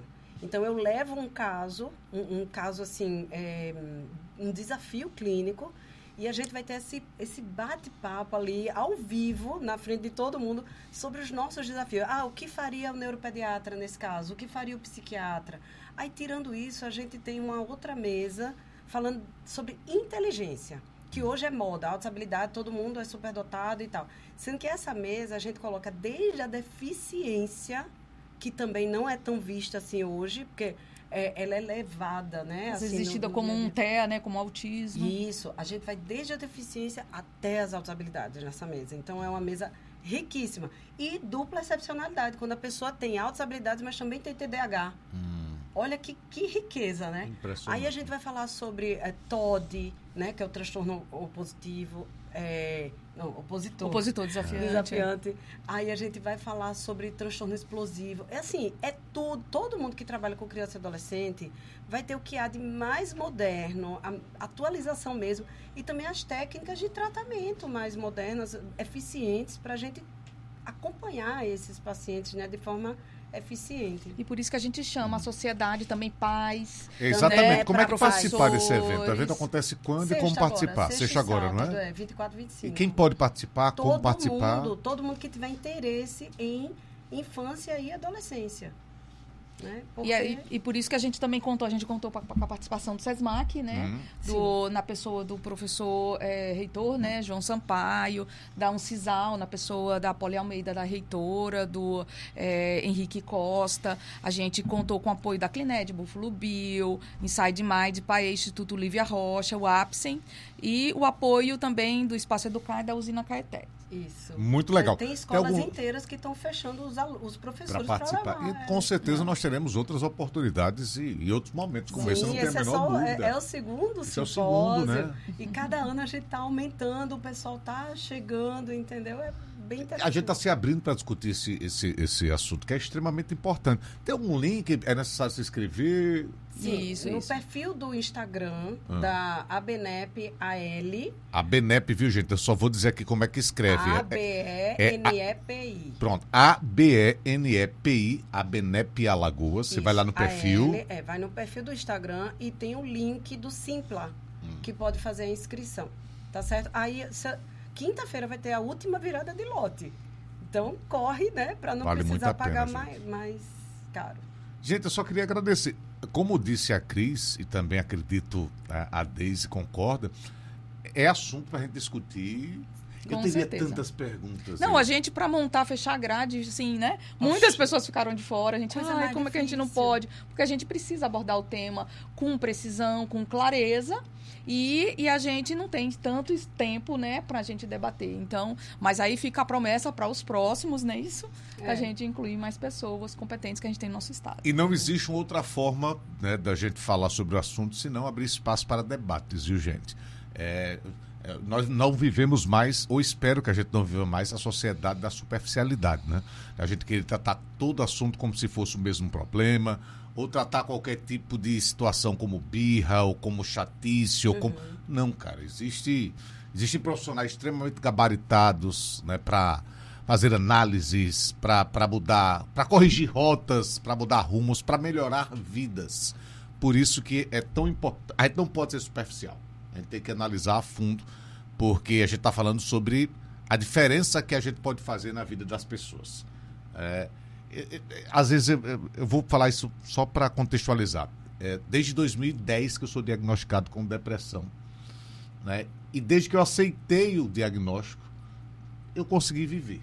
Então, eu levo um caso, um, um caso assim, é, um desafio clínico, e a gente vai ter esse, esse bate-papo ali, ao vivo, na frente de todo mundo, sobre os nossos desafios. Ah, o que faria o neuropediatra nesse caso? O que faria o psiquiatra? Aí, tirando isso, a gente tem uma outra mesa falando sobre inteligência, que hoje é moda, autossabilidade, todo mundo é superdotado e tal. Sendo que essa mesa a gente coloca desde a deficiência, que também não é tão vista assim hoje, porque é, ela é levada, né? Assim, existida como um T E A, né? Como autismo. Isso. A gente vai desde a deficiência até as autossabilidades nessa mesa. Então, é uma mesa riquíssima. E dupla excepcionalidade, quando a pessoa tem autossabilidades, mas também tem T D A H. Hum. Olha que, que riqueza, né? Aí a gente vai falar sobre é, T O D, né? Que é o transtorno opositivo, é, não, opositor. Opositor, desafiante. Desafiante. Aí a gente vai falar sobre transtorno explosivo. É assim, é tudo. Todo mundo que trabalha com criança e adolescente vai ter o que há de mais moderno, a atualização mesmo, e também as técnicas de tratamento mais modernas, eficientes, para a gente acompanhar esses pacientes, né, de forma eficiente. E por isso que a gente chama a sociedade também, pais. Exatamente. Né, como é que participar desse evento? O professores. evento acontece quando Sexta e como participar? Agora, sexta Sexta agora, sábado, não é? é? vinte e quatro, vinte e cinco. E quem pode participar, todo como participar? Mundo, todo mundo que tiver interesse em infância e adolescência. Né? Porque... E, aí, e por isso que a gente também contou, a gente contou com a participação do SESMAC, né? Hum. Do, na pessoa do professor é, reitor, né? João Sampaio, da Uncisal, na pessoa da Poli Almeida, da reitora, do é, Henrique Costa. A gente contou com o apoio da Clined, Buffalo Bill, Inside Mind, Pae, Instituto Lívia Rocha, o APSEM, e o apoio também do Espaço Educar e da Usina Caeté. Isso. Muito legal. Tem escolas Tem algum... inteiras que estão fechando os, os professores para participar. Pra levar, e com é. certeza é. nós teremos outras oportunidades e, e outros momentos como esse, não tem a menor é só, dúvida. É, é o segundo esse simpósio. É o segundo, né? E cada ano a gente está aumentando, o pessoal está chegando, entendeu? É bem interessante. A gente está se abrindo para discutir esse, esse, esse assunto, que é extremamente importante. Tem algum link? É necessário se inscrever? Sim, isso, no isso. perfil do Instagram ah. da ABNEP A L. ABNEP, viu, gente? Eu só vou dizer aqui como é que escreve. A B E N E P I. É, é, pronto. A B E N E P I, ABNEP Alagoas. Você isso, vai lá no perfil. A L, é, vai no perfil do Instagram e tem o link do Simpla, hum. que pode fazer a inscrição. Tá certo? Aí, se, quinta-feira vai ter a última virada de lote. Então, corre, né? Para não vale precisar pena, pagar mais, mais caro. Gente, eu só queria agradecer. Como disse a Cris, e também acredito a, a Deise concorda, é assunto para a gente discutir. Com eu teria certeza. tantas perguntas. Não, aí. a gente, para montar, fechar a grade, assim, né? Muitas Nossa. pessoas ficaram de fora. A gente, Coisa ai, mais como é que a gente não difícil. pode? Porque a gente precisa abordar o tema com precisão, com clareza. E, e a gente não tem tanto tempo, né, pra gente debater. Então, mas aí fica a promessa para os próximos, né, isso? É. A gente incluir mais pessoas competentes que a gente tem no nosso estado. E não existe uma outra forma, né, da gente falar sobre o assunto, senão abrir espaço para debates, viu, gente? É, é, nós não vivemos mais, ou espero que a gente não viva mais, a sociedade da superficialidade, né? A gente querer tratar todo assunto como se fosse o mesmo problema, ou tratar qualquer tipo de situação como birra, ou como chatice, ou como... Uhum. Não, cara, existe, existem profissionais extremamente gabaritados, né, para fazer análises, para mudar, para corrigir rotas, para mudar rumos, para melhorar vidas. Por isso que é tão importante. A gente não pode ser superficial. A gente tem que analisar a fundo, porque a gente está falando sobre a diferença que a gente pode fazer na vida das pessoas. É... Às vezes, eu, eu vou falar isso só para contextualizar. É, desde dois mil e dez que eu sou diagnosticado com depressão. Né? E desde que eu aceitei o diagnóstico, eu consegui viver.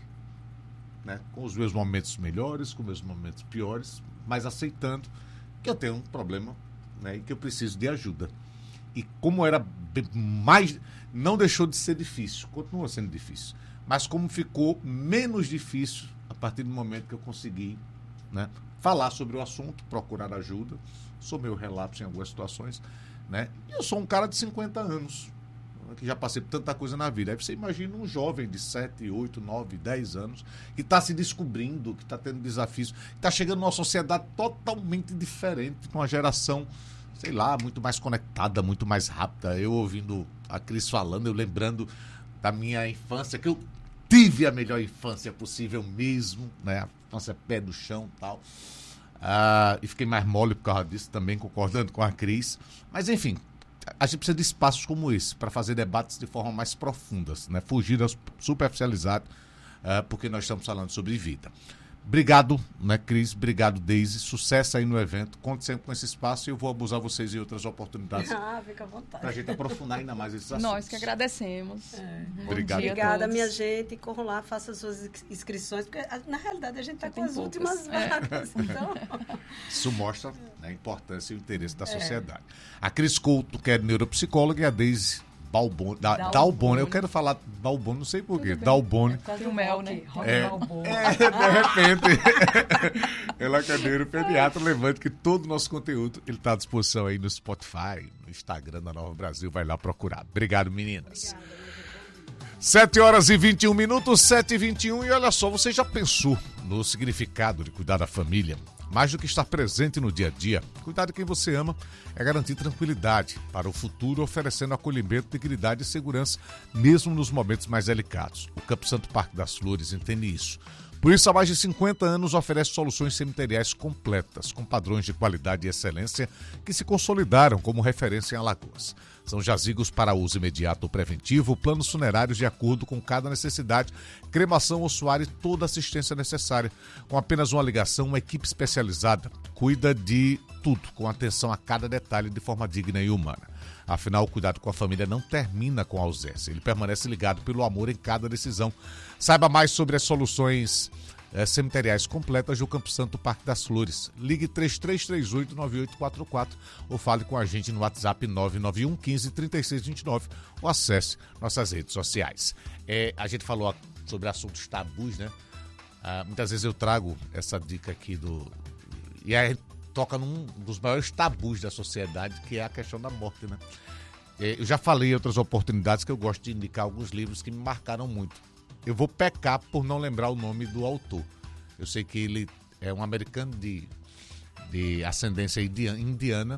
Né? Com os meus momentos melhores, com os meus momentos piores, mas aceitando que eu tenho um problema, né, e que eu preciso de ajuda. E como era mais... Não deixou de ser difícil, continua sendo difícil. Mas como ficou menos difícil a partir do momento que eu consegui, né, falar sobre o assunto, procurar ajuda. Sou meio relapso em algumas situações, né? E eu sou um cara de cinquenta anos, que já passei por tanta coisa na vida. Aí você imagina um jovem de sete, oito, nove, dez anos, que está se descobrindo, que está tendo desafios, que está chegando numa sociedade totalmente diferente, com uma geração, sei lá, muito mais conectada, muito mais rápida. Eu ouvindo a Cris falando, eu lembrando da minha infância, que eu tive a melhor infância possível mesmo, né? A infância pé no chão e tal. Uh, e fiquei mais mole por causa disso, também concordando com a Cris. Mas, enfim, a gente precisa de espaços como esse para fazer debates de forma mais profundas, né? Fugir do superficializado, uh, porque nós estamos falando sobre vida. Obrigado, né, Cris? Obrigado, Deise. Sucesso aí no evento. Conte sempre com esse espaço e eu vou abusar vocês em outras oportunidades. Ah, fica à vontade. Para a gente aprofundar ainda mais esses assuntos. Nós que agradecemos. É. Obrigado. Obrigada, minha gente. Corram lá, façam suas inscrições, porque na realidade a gente está com as poucas. últimas vagas. É. Então... Isso mostra, né, a importância e o interesse da sociedade. É. A Cris Couto, que é neuropsicóloga, e a Deise Balboni, da, Dalboni, eu quero falar Balboni, não sei porquê, Dalboni. Quase o mel, né? É, é, de repente, ela que é neuropediatra, lembrando que todo o nosso conteúdo ele está à disposição aí no Spotify, no Instagram da Nova Brasil, vai lá procurar. Obrigado, meninas. sete horas e vinte e um minutos, sete e vinte e um, e olha só, você já pensou no significado de cuidar da família? Mais do que estar presente no dia a dia, cuidar de quem você ama é garantir tranquilidade para o futuro, oferecendo acolhimento, dignidade e segurança, mesmo nos momentos mais delicados. O Campo Santo Parque das Flores entende isso. Por isso, há mais de cinquenta anos, oferece soluções cemiteriais completas, com padrões de qualidade e excelência que se consolidaram como referência em Alagoas. São jazigos para uso imediato ou preventivo, planos funerários de acordo com cada necessidade, cremação ossuária e toda a assistência necessária. Com apenas uma ligação, uma equipe especializada cuida de tudo, com atenção a cada detalhe de forma digna e humana. Afinal, o cuidado com a família não termina com a ausência. Ele permanece ligado pelo amor em cada decisão. Saiba mais sobre as soluções é, cemiteriais completas do Campo Santo Parque das Flores. Ligue três três três oito, nove oito quatro quatro ou fale com a gente no WhatsApp nove nove um um cinco, três seis dois nove ou acesse nossas redes sociais. É, a gente falou sobre assuntos tabus, né? Ah, muitas vezes eu trago essa dica aqui do... E aí toca num dos maiores tabus da sociedade, que é a questão da morte, né? Eu já falei em outras oportunidades que eu gosto de indicar alguns livros que me marcaram muito. Eu vou pecar por não lembrar o nome do autor. Eu sei que ele é um americano de, de ascendência indiana,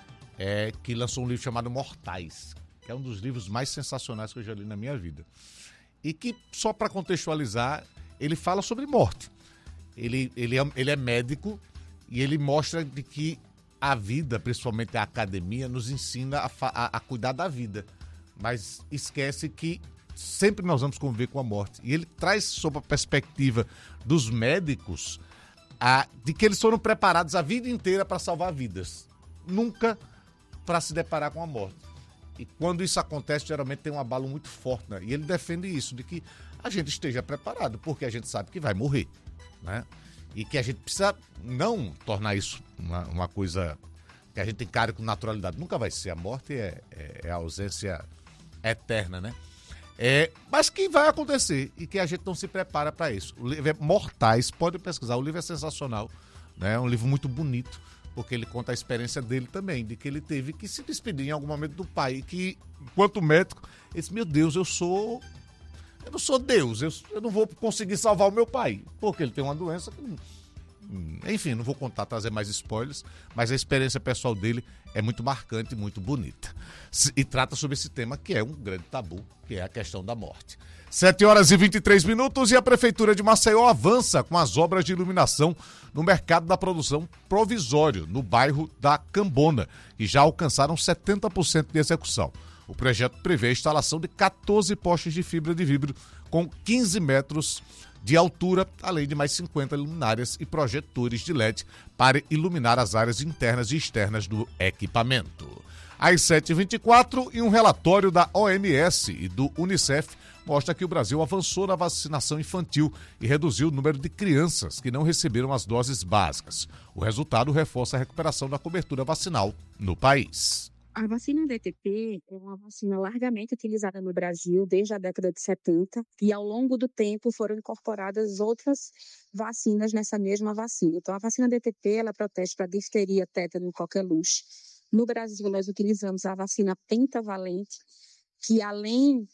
é, que lançou um livro chamado Mortais, que é um dos livros mais sensacionais que eu já li na minha vida. E que, só para contextualizar, ele fala sobre morte. Ele, ele, é, ele é médico e ele mostra de que a vida, principalmente a academia, nos ensina a, a, a cuidar da vida. Mas esquece que sempre nós vamos conviver com a morte. E ele traz sob a perspectiva dos médicos a, de que eles foram preparados a vida inteira para salvar vidas. Nunca para se deparar com a morte. E quando isso acontece, geralmente tem um abalo muito forte, né? E ele defende isso, de que a gente esteja preparado, porque a gente sabe que vai morrer, né? E que a gente precisa não tornar isso uma, uma coisa que a gente encare com naturalidade. Nunca vai ser. A morte é, é, é a ausência eterna, né? É, mas que vai acontecer e que a gente não se prepara para isso. O livro é Mortais, pode pesquisar, o livro é sensacional, né? É um livro muito bonito, porque ele conta a experiência dele também, de que ele teve que se despedir em algum momento do pai, que, enquanto médico, ele disse, meu Deus, eu sou... Eu não sou Deus, eu, eu não vou conseguir salvar o meu pai, porque ele tem uma doença que... Enfim, não vou contar, trazer mais spoilers, mas a experiência pessoal dele é muito marcante, muito bonita. E trata sobre esse tema que é um grande tabu, que é a questão da morte. sete horas e vinte e três minutos e a Prefeitura de Maceió avança com as obras de iluminação no mercado da produção provisório, no bairro da Cambona, e já alcançaram setenta por cento de execução. O projeto prevê a instalação de catorze postes de fibra de vidro com quinze metros de altura, além de mais cinquenta luminárias e projetores de L E D para iluminar as áreas internas e externas do equipamento. Às sete e vinte e quatro, e um relatório da O M S e do Unicef mostra que o Brasil avançou na vacinação infantil e reduziu o número de crianças que não receberam as doses básicas. O resultado reforça a recuperação da cobertura vacinal no país. A vacina D T P é uma vacina largamente utilizada no Brasil desde a década de setenta e ao longo do tempo foram incorporadas outras vacinas nessa mesma vacina. Então a vacina D T P ela protege para difteria, tétano e coqueluche. No Brasil nós utilizamos a vacina pentavalente, que além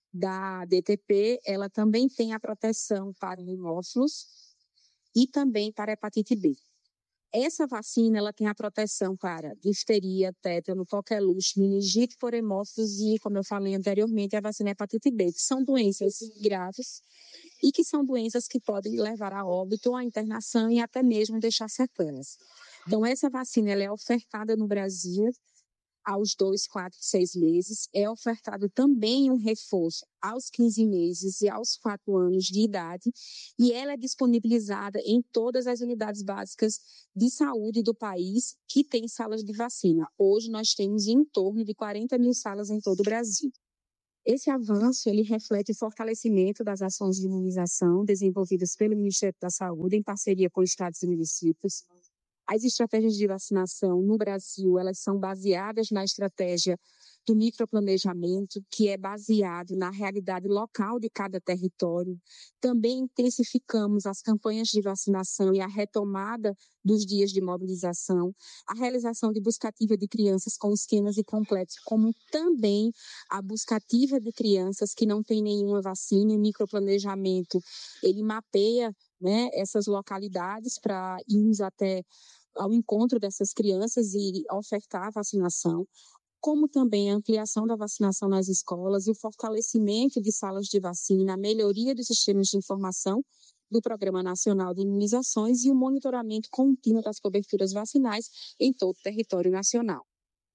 da D T P, ela também tem a proteção para hemófilos e também para hepatite B. Essa vacina ela tem a proteção para difteria, tétano, coqueluche, meningite por hemófilos e, como eu falei anteriormente, a vacina hepatite B, que são doenças graves e que são doenças que podem levar a óbito, a internação e até mesmo deixar sequelas. Então, essa vacina ela é ofertada no Brasil aos dois, quatro, seis meses. É ofertado também um reforço aos quinze meses e aos quatro anos de idade. E ela é disponibilizada em todas as unidades básicas de saúde do país que tem salas de vacina. Hoje nós temos em torno de quarenta mil salas em todo o Brasil. Esse avanço ele reflete o fortalecimento das ações de imunização desenvolvidas pelo Ministério da Saúde em parceria com estados e municípios. As estratégias de vacinação no Brasil, elas são baseadas na estratégia do microplanejamento, que é baseado na realidade local de cada território. Também intensificamos as campanhas de vacinação e a retomada dos dias de mobilização, a realização de busca ativa de crianças com esquemas incompletos, como também a busca ativa de crianças que não têm nenhuma vacina. O microplanejamento, ele mapeia, né, essas localidades para irmos até ao encontro dessas crianças e ofertar a vacinação, como também a ampliação da vacinação nas escolas e o fortalecimento de salas de vacina, a melhoria dos sistemas de informação do Programa Nacional de Imunizações e o monitoramento contínuo das coberturas vacinais em todo o território nacional.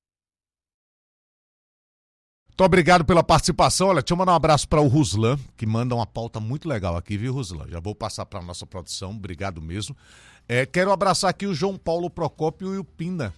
Muito obrigado pela participação. Olha, deixa eu mandar um abraço para o Ruslan, que manda uma pauta muito legal aqui, viu, Ruslan? Já vou passar para a nossa produção, obrigado mesmo. É, quero abraçar aqui o João Paulo Procópio e o Pina.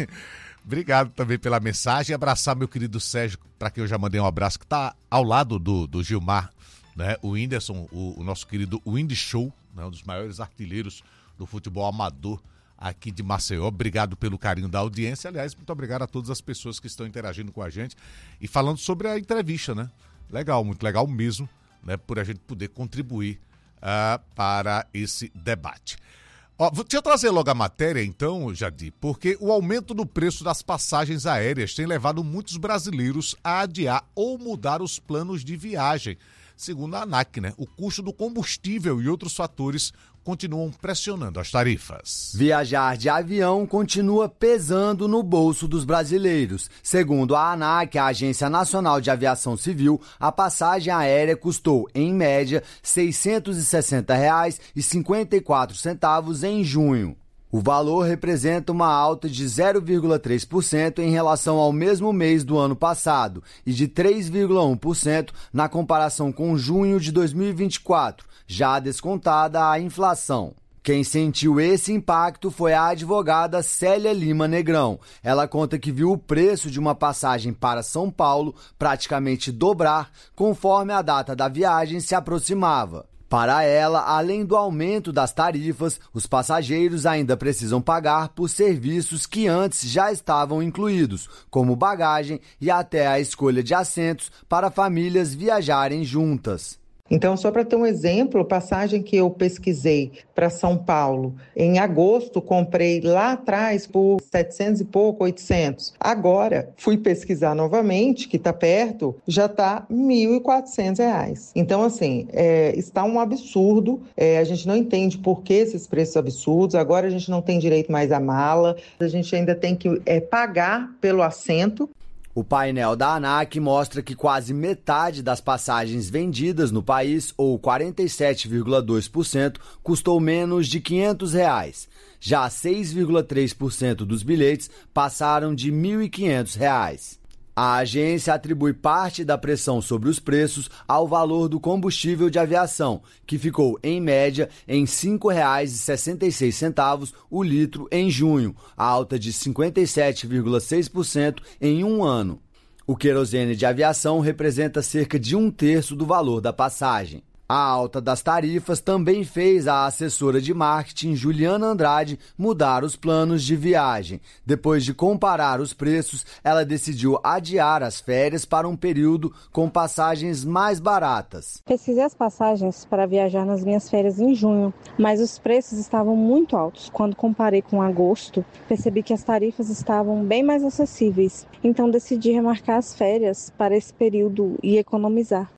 Obrigado também pela mensagem. Abraçar meu querido Sérgio, para quem eu já mandei um abraço, que está ao lado do, do Gilmar, né? O Whindersson, o, o nosso querido Windy Show, né? Um dos maiores artilheiros do futebol amador aqui de Maceió. Obrigado pelo carinho da audiência. Aliás, muito obrigado a todas as pessoas que estão interagindo com a gente e falando sobre a entrevista, né? Legal, muito legal mesmo, né? Por a gente poder contribuir uh, para esse debate. Ó, deixa eu trazer logo a matéria, então, Jadir, porque o aumento do preço das passagens aéreas tem levado muitos brasileiros a adiar ou mudar os planos de viagem. Segundo a ANAC, né, o custo do combustível e outros fatores continuam pressionando as tarifas. Viajar de avião continua pesando no bolso dos brasileiros. Segundo a ANAC, a Agência Nacional de Aviação Civil, a passagem aérea custou, em média, seiscentos e sessenta reais e cinquenta e quatro centavos em junho. O valor representa uma alta de zero vírgula três por cento em relação ao mesmo mês do ano passado e de três vírgula um por cento na comparação com junho de dois mil e vinte e quatro, já descontada a inflação. Quem sentiu esse impacto foi a advogada Célia Lima Negrão. Ela conta que viu o preço de uma passagem para São Paulo praticamente dobrar conforme a data da viagem se aproximava. Para ela, além do aumento das tarifas, os passageiros ainda precisam pagar por serviços que antes já estavam incluídos, como bagagem e até a escolha de assentos para famílias viajarem juntas. Então, só para ter um exemplo, a passagem que eu pesquisei para São Paulo, em agosto, comprei lá atrás por setecentos e pouco, oitocentos. Agora, fui pesquisar novamente, que está perto, já está mil e quatrocentos reais. Então, assim, é, está um absurdo, é, a gente não entende por que esses preços absurdos, agora a gente não tem direito mais à mala, a gente ainda tem que é, pagar pelo assento. O painel da ANAC mostra que quase metade das passagens vendidas no país, ou quarenta e sete vírgula dois por cento, custou menos de quinhentos reais. Já seis vírgula três por cento dos bilhetes passaram de mil e quinhentos reais. A agência atribui parte da pressão sobre os preços ao valor do combustível de aviação, que ficou, em média, em cinco reais e sessenta e seis centavos o litro em junho, alta de cinquenta e sete vírgula seis por cento em um ano. O querosene de aviação representa cerca de um terço do valor da passagem. A alta das tarifas também fez a assessora de marketing Juliana Andrade mudar os planos de viagem. Depois de comparar os preços, ela decidiu adiar as férias para um período com passagens mais baratas. Pesquisei as passagens para viajar nas minhas férias em junho, mas os preços estavam muito altos. Quando comparei com agosto, percebi que as tarifas estavam bem mais acessíveis. Então decidi remarcar as férias para esse período e economizar.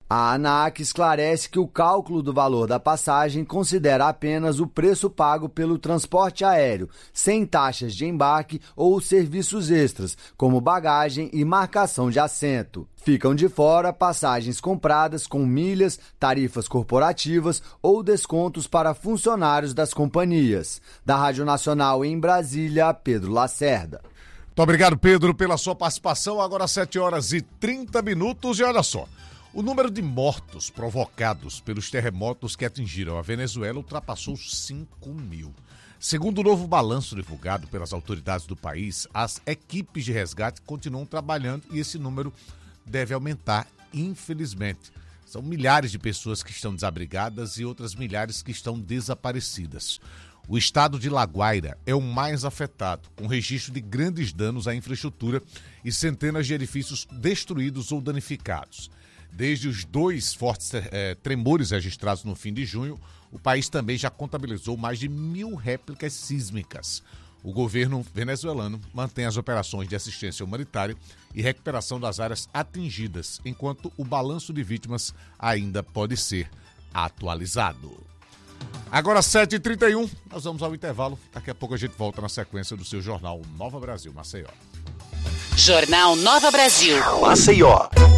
A ANAC esclarece que o cálculo do valor da passagem considera apenas o preço pago pelo transporte aéreo, sem taxas de embarque ou serviços extras, como bagagem e marcação de assento. Ficam de fora passagens compradas com milhas, tarifas corporativas ou descontos para funcionários das companhias. Da Rádio Nacional em Brasília, Pedro Lacerda. Muito obrigado, Pedro, pela sua participação. Agora sete horas e trinta minutos e olha só. O número de mortos provocados pelos terremotos que atingiram a Venezuela ultrapassou cinco mil. Segundo o novo balanço divulgado pelas autoridades do país, as equipes de resgate continuam trabalhando e esse número deve aumentar, infelizmente. São milhares de pessoas que estão desabrigadas e outras milhares que estão desaparecidas. O estado de La Guaira é o mais afetado, com registro de grandes danos à infraestrutura e centenas de edifícios destruídos ou danificados. Desde os dois fortes eh, tremores registrados no fim de junho, o país também já contabilizou mais de mil réplicas sísmicas. O governo venezuelano mantém as operações de assistência humanitária e recuperação das áreas atingidas, enquanto o balanço de vítimas ainda pode ser atualizado. Agora sete e trinta e um, nós vamos ao intervalo. Daqui a pouco a gente volta na sequência do seu Jornal Nova Brasil, Maceió. Jornal Nova Brasil, Maceió.